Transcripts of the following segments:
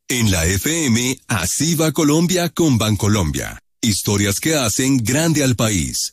En la FM, así va Colombia con Bancolombia. Historias que hacen grande al país.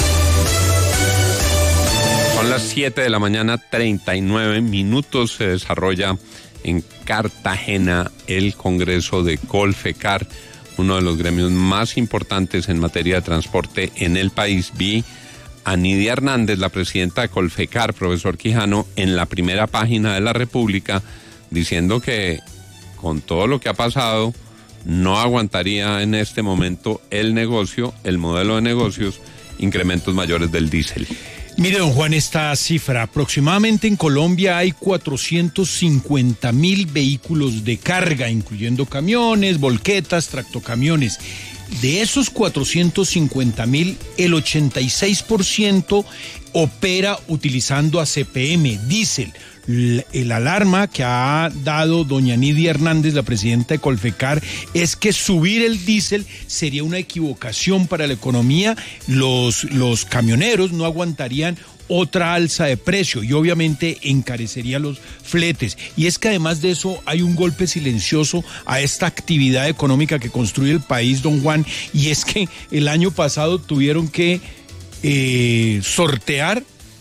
Son las 7 de la mañana, 39 minutos. Se desarrolla en Cartagena el Congreso de Colfecar, uno de los gremios más importantes en materia de transporte en el país. Vi a Nidia Hernández, la presidenta de Colfecar, profesor Quijano, en la primera página de La República, diciendo que con todo lo que ha pasado, no aguantaría en este momento el negocio, el modelo de negocios, incrementos mayores del diésel. Mire, don Juan, esta cifra. Aproximadamente en Colombia hay 450.000 vehículos de carga, incluyendo camiones, volquetas, tractocamiones. De esos 450.000, el 86% opera utilizando ACPM, diésel. El alarma que ha dado doña Nidia Hernández, la presidenta de Colfecar, es que subir el diésel sería una equivocación para la economía. Los camioneros no aguantarían otra alza de precio y obviamente encarecería los fletes. Y es que además de eso hay un golpe silencioso a esta actividad económica que construye el país, don Juan, y es que el año pasado tuvieron que sortear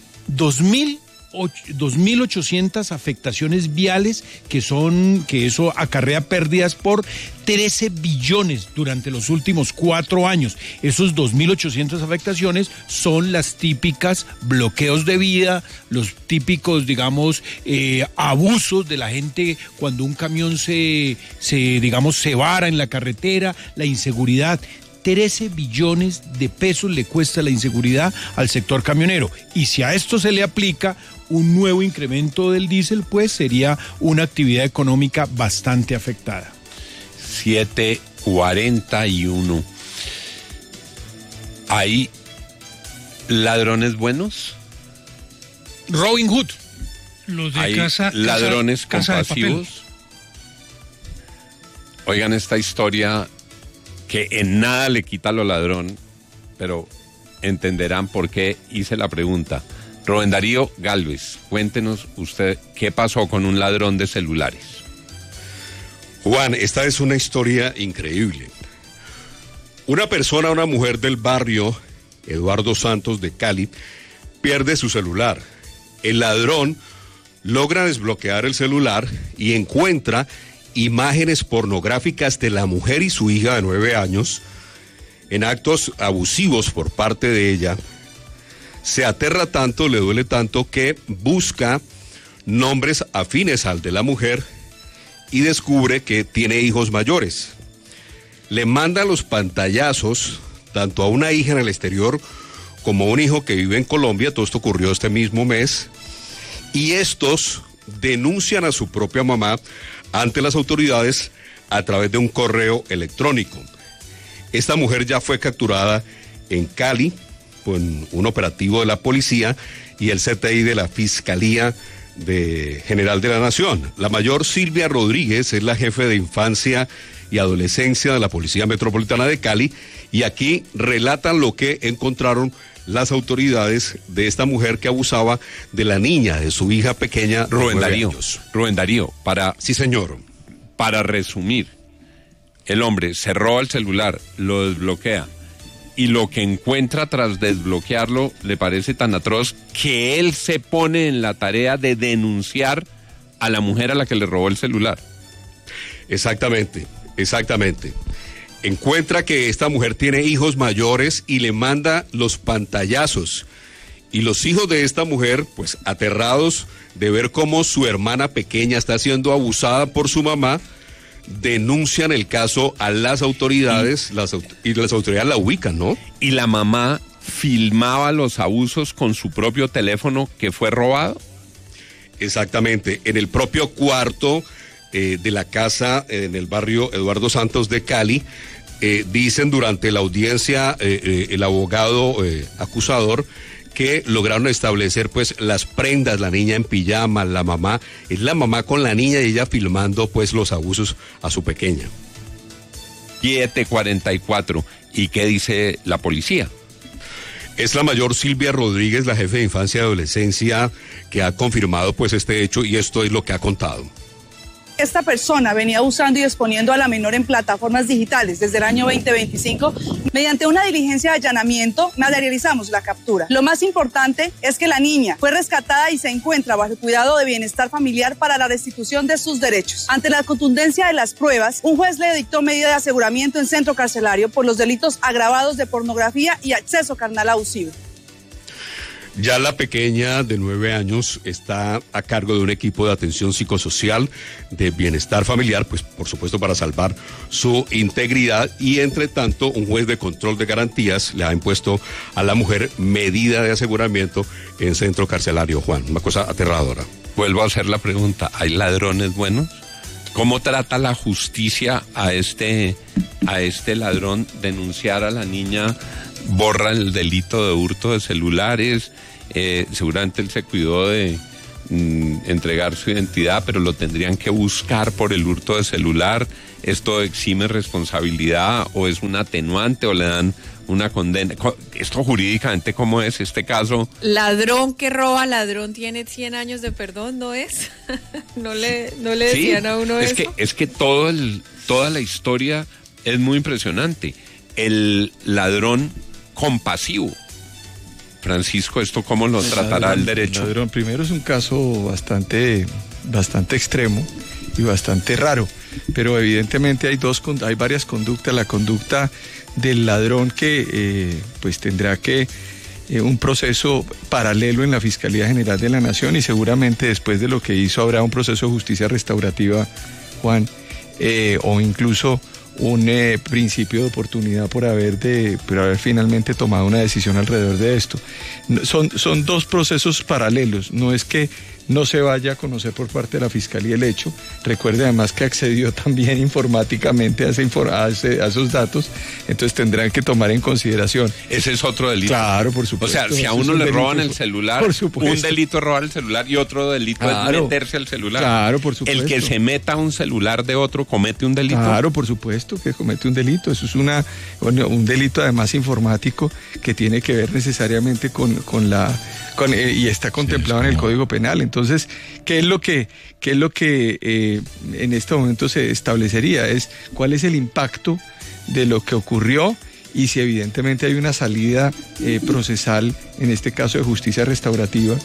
2.800 afectaciones viales, que eso acarrea pérdidas por 13 billones durante los últimos 4 años. Esos 2.800 afectaciones son las típicas bloqueos de vía, los típicos, digamos, abusos de la gente cuando un camión se vara en la carretera, la inseguridad. 13 billones de pesos le cuesta la inseguridad al sector camionero. Y si a esto se le aplica un nuevo incremento del diésel, pues sería una actividad económica bastante afectada. 7:41. ¿Hay ladrones buenos? Robin Hood. Los de ¿Hay ladrones compasivos? Oigan esta historia que en nada le quita lo ladrón, pero entenderán por qué hice la pregunta. Rubén Darío Galvez, cuéntenos usted qué pasó con un ladrón de celulares. Juan, esta es una historia increíble. Una mujer del barrio Eduardo Santos de Cali, pierde su celular. El ladrón logra desbloquear el celular y encuentra imágenes pornográficas de la mujer y su hija de 9 años en actos abusivos por parte de ella. Se aterra tanto, le duele tanto, que busca nombres afines al de la mujer y descubre que tiene hijos mayores. Le manda los pantallazos tanto a una hija en el exterior como a un hijo que vive en Colombia. Todo esto ocurrió este mismo mes, y estos denuncian a su propia mamá ante las autoridades a través de un correo electrónico. Esta mujer ya fue capturada en Cali con un operativo de la policía y el CTI de la Fiscalía General de la Nación. La mayor, Silvia Rodríguez, es la jefe de infancia y adolescencia de la Policía Metropolitana de Cali, y aquí relatan lo que encontraron las autoridades de esta mujer que abusaba de la niña, de su hija pequeña. Rubén Darío, Sí, señor. Para resumir, el hombre se roba el celular, lo desbloquea, y lo que encuentra tras desbloquearlo le parece tan atroz que él se pone en la tarea de denunciar a la mujer a la que le robó el celular. Exactamente. Encuentra que esta mujer tiene hijos mayores y le manda los pantallazos. Y los hijos de esta mujer, pues aterrados de ver cómo su hermana pequeña está siendo abusada por su mamá, denuncian el caso a las autoridades, y las autoridades la ubican, ¿no? Y la mamá filmaba los abusos con su propio teléfono que fue robado. Exactamente, en el propio cuarto de la casa en el barrio Eduardo Santos de Cali. Dicen durante la audiencia el abogado acusador que lograron establecer pues las prendas, la niña en pijama, la mamá, es la mamá con la niña y ella filmando pues los abusos a su pequeña. 7:44. ¿Y qué dice la policía? Es la mayor Silvia Rodríguez, la jefe de infancia y adolescencia, que ha confirmado pues este hecho, y esto es lo que ha contado. esta persona venía usando y exponiendo a la menor en plataformas digitales desde el año 2025. Mediante una diligencia de allanamiento materializamos la captura. Lo más importante es que la niña fue rescatada y se encuentra bajo el cuidado de bienestar familiar para la restitución de sus derechos. Ante la contundencia de las pruebas, un juez le dictó medida de aseguramiento en centro carcelario por los delitos agravados de pornografía y acceso carnal abusivo. Ya la pequeña de 9 años está a cargo de un equipo de atención psicosocial de bienestar familiar, pues por supuesto para salvar su integridad, y entre tanto un juez de control de garantías le ha impuesto a la mujer medida de aseguramiento en centro carcelario. Juan, una cosa aterradora. Vuelvo a hacer la pregunta, ¿hay ladrones buenos? ¿Cómo trata la justicia a este ladrón? Denunciar a la niña, borra el delito de hurto de celulares, seguramente él se cuidó de entregar su identidad, pero lo tendrían que buscar por el hurto de celular. ¿Esto exime responsabilidad o es un atenuante o le dan una condena? ¿Esto jurídicamente cómo es este caso? Ladrón que roba, ladrón tiene 100 años de perdón, ¿no es? ¿No le decían sí, a uno eso? Es que toda la historia es muy impresionante. El ladrón compasivo. Francisco, ¿esto cómo lo tratará el derecho? El ladrón, primero, es un caso bastante extremo y bastante raro, pero evidentemente hay varias conductas. La conducta del ladrón que pues tendrá que un proceso paralelo en la Fiscalía General de la Nación, y seguramente después de lo que hizo habrá un proceso de justicia restaurativa, Juan, o incluso un principio de oportunidad por haber finalmente tomado una decisión alrededor de esto. Son dos procesos paralelos, no es que no se vaya a conocer por parte de la Fiscalía el hecho. Recuerde además que accedió también informáticamente a esos datos, entonces tendrán que tomar en consideración. Ese es otro delito. Claro, por supuesto. O sea, si a uno le roban el celular, un delito es robar el celular y otro delito es meterse al celular. Claro, por supuesto. El que se meta a un celular de otro comete un delito. Claro, por supuesto que comete un delito. Eso es un delito además informático que tiene que ver necesariamente y está contemplado en el Código Penal. Entonces, ¿qué es lo que en este momento se establecería? Es cuál es el impacto de lo que ocurrió y si evidentemente hay una salida procesal, en este caso de justicia restaurativa,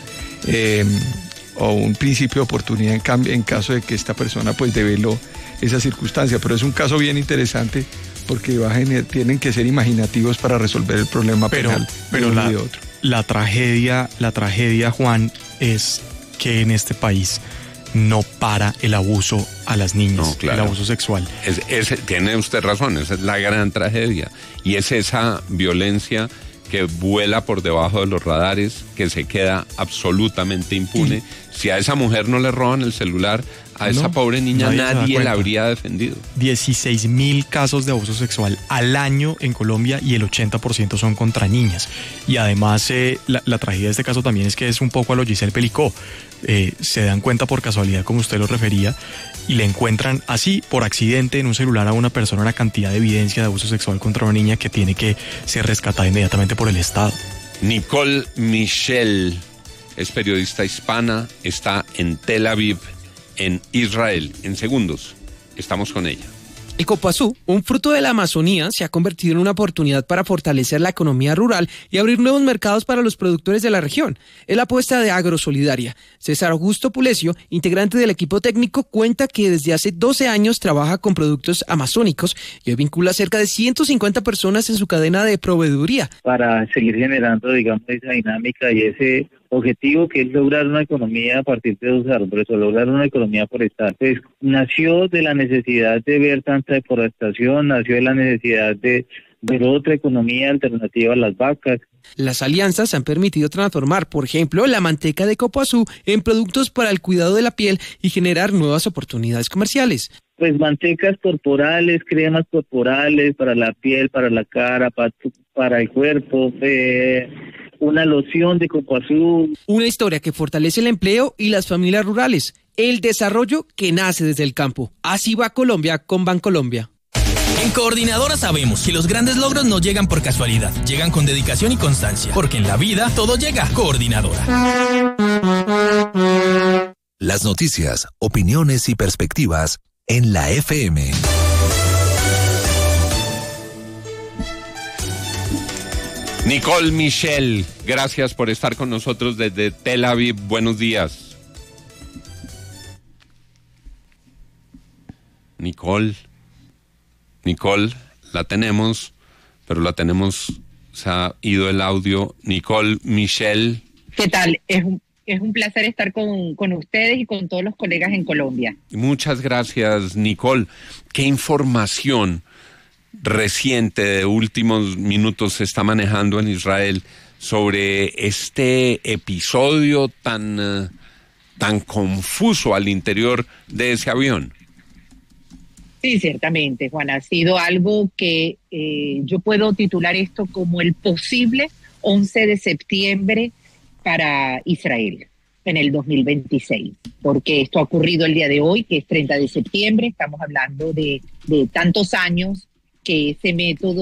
o un principio de oportunidad en caso de que esta persona pues develó esa circunstancia. Pero es un caso bien interesante porque tienen que ser imaginativos para resolver el problema penal de uno y de otro. La tragedia, Juan, es que en este país no para el abuso a las niñas, no, claro. El abuso sexual. Tiene usted razón, esa es la gran tragedia. Y es esa violencia que vuela por debajo de los radares, que se queda absolutamente impune. Si a esa mujer no le roban el celular, a esa pobre niña nadie la habría defendido. 16,000 casos de abuso sexual al año en Colombia y el 80% son contra niñas. Y además la tragedia de este caso también es que es un poco a lo Giselle Pelicó. Se dan cuenta por casualidad, como usted lo refería, y le encuentran así, por accidente, en un celular a una persona una cantidad de evidencia de abuso sexual contra una niña que tiene que ser rescatada inmediatamente por el Estado. Nicole Michel es periodista hispana, está en Tel Aviv, en Israel. En segundos, estamos con ella. El copoazú, un fruto de la Amazonía, se ha convertido en una oportunidad para fortalecer la economía rural y abrir nuevos mercados para los productores de la región. Es la apuesta de Agrosolidaria. César Augusto Pulecio, integrante del equipo técnico, cuenta que desde hace 12 años trabaja con productos amazónicos y hoy vincula a cerca de 150 personas en su cadena de proveeduría. Para seguir generando, digamos, esa dinámica y ese objetivo que es lograr una economía a partir de los árboles o lograr una economía forestal, pues nació de la necesidad de ver tanta deforestación, nació de la necesidad de ver otra economía alternativa a las vacas. Las alianzas han permitido transformar, por ejemplo, la manteca de copoazú en productos para el cuidado de la piel y generar nuevas oportunidades comerciales. Pues mantecas corporales, cremas corporales para la piel, para la cara, para el cuerpo, una loción de copoazú. Una historia que fortalece el empleo y las familias rurales, el desarrollo que nace desde el campo. Así va Colombia con Bancolombia. En Coordinadora sabemos que los grandes logros no llegan por casualidad, llegan con dedicación y constancia, porque en la vida todo llega. Coordinadora. Las noticias, opiniones y perspectivas en la FM. Nicole Michel, gracias por estar con nosotros desde Tel Aviv. Buenos días. Nicole, la tenemos, pero se ha ido el audio. Nicole Michel. ¿Qué tal? Es un placer estar con ustedes y con todos los colegas en Colombia. Muchas gracias, Nicole. ¿Qué información reciente de últimos minutos se está manejando en Israel sobre este episodio tan confuso al interior de ese avión? Sí, ciertamente, Juan, ha sido algo que yo puedo titular esto como el posible 11 de septiembre para Israel en el 2026, porque esto ha ocurrido el día de hoy, que es 30 de septiembre, estamos hablando de tantos años que ese método